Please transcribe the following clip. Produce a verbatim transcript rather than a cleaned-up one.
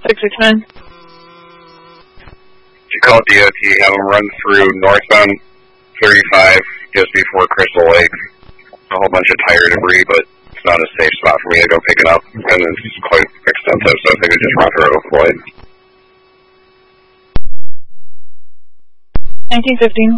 six six nine. If you call D O T, have them run through northbound thirty-five just before Crystal Lake. A whole bunch of tire debris, but it's not a safe spot for me to go pick it up, and it's quite extensive, so I think I just run through it with Floyd. nineteen fifteen.